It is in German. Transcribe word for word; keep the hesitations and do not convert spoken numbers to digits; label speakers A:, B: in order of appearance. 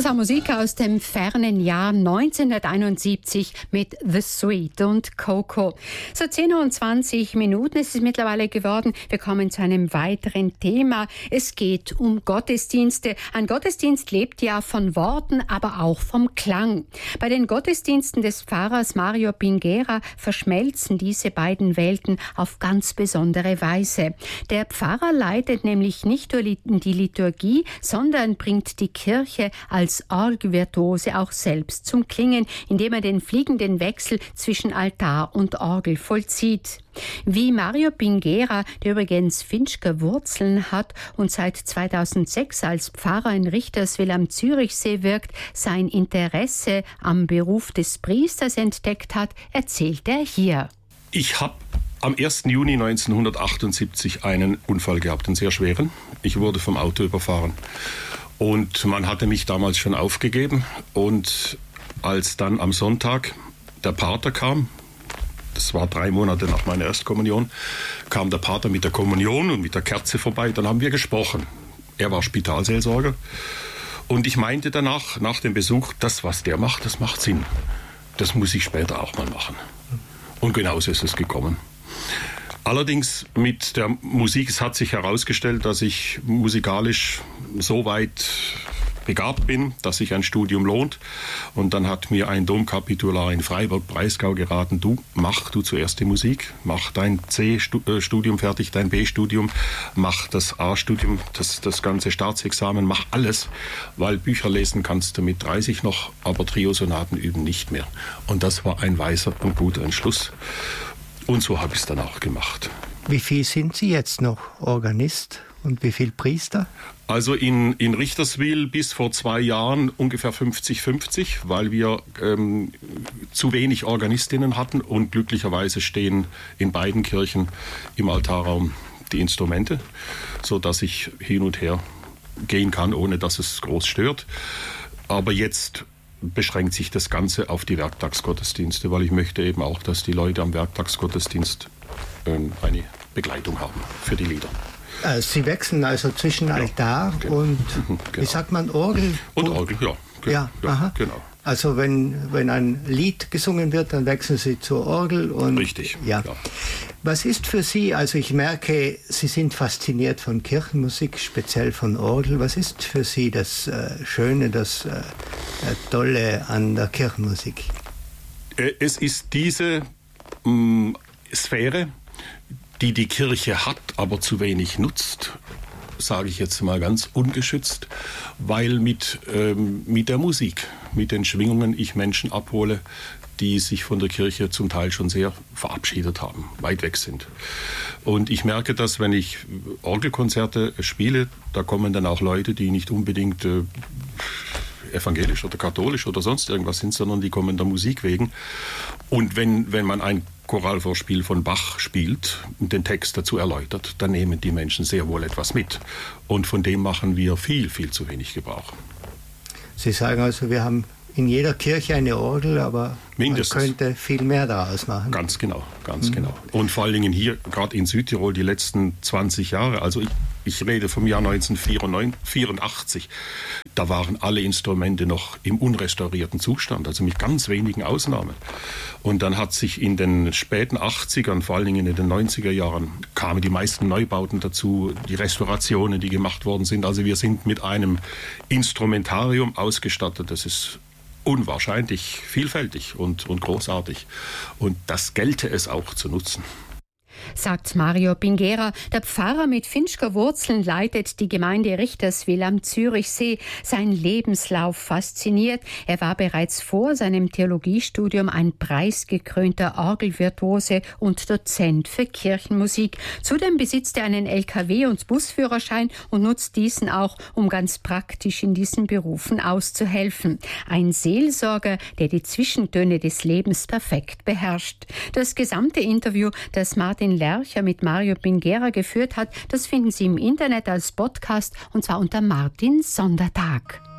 A: Das war Musik aus dem fernen Jahr neunzehnhunderteinundsiebzig mit The Sweet und Coco. So zehn Uhr zwanzig Minuten ist es mittlerweile geworden. Wir kommen zu einem weiteren Thema. Es geht um Gottesdienste. Ein Gottesdienst lebt ja von Worten, aber auch vom Klang. Bei den Gottesdiensten des Pfarrers Mario Pinguera verschmelzen diese beiden Welten auf ganz besondere Weise. Der Pfarrer leitet nämlich nicht nur die Liturgie, sondern bringt die Kirche als Orgelvirtuose auch selbst zum Klingen, indem er den fliegenden Wechsel zwischen Altar und Orgel vollzieht. Wie Mario Pinguera, der übrigens Finchker Wurzeln hat und seit zweitausendsechs als Pfarrer in Richterswil am Zürichsee wirkt, sein Interesse am Beruf des Priesters entdeckt hat, erzählt er hier.
B: Ich habe am ersten Juni neunzehnhundertachtundsiebzig einen Unfall gehabt, einen sehr schweren. Ich wurde vom Auto überfahren. Und man hatte mich damals schon aufgegeben. Und als dann am Sonntag der Pater kam, das war drei Monate nach meiner Erstkommunion, kam der Pater mit der Kommunion und mit der Kerze vorbei. Dann haben wir gesprochen. Er war Spitalseelsorger. Und ich meinte danach, nach dem Besuch, das, was der macht, das macht Sinn. Das muss ich später auch mal machen. Und genauso ist es gekommen. Allerdings mit der Musik, es hat sich herausgestellt, dass ich musikalisch so weit begabt bin, dass sich ein Studium lohnt. Und dann hat mir ein Domkapitular in Freiburg-Breisgau geraten, du mach du zuerst die Musik, mach dein C-Studium fertig, dein B-Studium, mach das A-Studium, das, das ganze Staatsexamen, mach alles, weil Bücher lesen kannst du mit dreißig noch, aber Triosonaten üben nicht mehr. Und das war ein weiser und guter Entschluss. Und so habe ich es dann auch gemacht.
C: Wie viel sind Sie jetzt noch Organist und wie viel Priester?
B: Also in, in Richterswil bis vor zwei Jahren ungefähr fünfzig fünfzig, weil wir ähm, zu wenig Organistinnen hatten. Und glücklicherweise stehen in beiden Kirchen im Altarraum die Instrumente, sodass ich hin und her gehen kann, ohne dass es groß stört. Aber jetzt beschränkt sich das Ganze auf die Werktagsgottesdienste, weil ich möchte eben auch, dass die Leute am Werktagsgottesdienst ähm, eine Begleitung haben für die Lieder.
C: Sie wechseln also zwischen ja, Altar
B: genau.
C: und,
B: genau.
C: wie sagt man, Orgel?
B: Und Orgel, ja. Genau.
C: Ja,
B: ja
C: aha.
B: genau.
C: Also wenn, wenn ein Lied gesungen wird, dann wechseln Sie zur Orgel. Und,
B: Richtig,
C: ja.
B: ja.
C: Was ist für Sie, also ich merke, Sie sind fasziniert von Kirchenmusik, speziell von Orgel. Was ist für Sie das äh, Schöne, das äh, Tolle an der Kirchenmusik?
B: Es ist diese mh, Sphäre, die die Kirche hat, aber zu wenig nutzt, sage ich jetzt mal ganz ungeschützt, weil mit, ähm, mit der Musik, mit den Schwingungen ich Menschen abhole, die sich von der Kirche zum Teil schon sehr verabschiedet haben, weit weg sind. Und ich merke, dass wenn ich Orgelkonzerte spiele, da kommen dann auch Leute, die nicht unbedingt äh, evangelisch oder katholisch oder sonst irgendwas sind, sondern die kommen der Musik wegen. Und wenn, wenn man ein Choralvorspiel von Bach spielt und den Text dazu erläutert, dann nehmen die Menschen sehr wohl etwas mit. Und von dem machen wir viel, viel zu wenig Gebrauch.
C: Sie sagen also, wir haben in jeder Kirche eine Orgel, aber
B: mindestens.
C: Man könnte viel mehr daraus machen.
B: Ganz genau, ganz mhm. genau. Und vor allen Dingen hier, gerade in Südtirol, die letzten zwanzig Jahre, also ich, ich rede vom Jahr neunzehnhundertvierundachtzig, da waren alle Instrumente noch im unrestaurierten Zustand, also mit ganz wenigen Ausnahmen. Und dann hat sich in den späten achtzigern, vor allen Dingen in den neunziger Jahren, kamen die meisten Neubauten dazu, die Restaurationen, die gemacht worden sind. Also wir sind mit einem Instrumentarium ausgestattet, das ist unwahrscheinlich vielfältig und, und großartig. Und das gelte es auch zu nutzen.
A: Sagt Mario Pinguera. Der Pfarrer mit Finchker Wurzeln leitet die Gemeinde Richterswil am Zürichsee. Sein Lebenslauf fasziniert. Er war bereits vor seinem Theologiestudium ein preisgekrönter Orgelvirtuose und Dozent für Kirchenmusik. Zudem besitzt er einen L K W- und Busführerschein und nutzt diesen auch, um ganz praktisch in diesen Berufen auszuhelfen. Ein Seelsorger, der die Zwischentöne des Lebens perfekt beherrscht. Das gesamte Interview, das Martin Lercher mit Mario Pinguera geführt hat, das finden Sie im Internet als Podcast und zwar unter Martin Sondertag.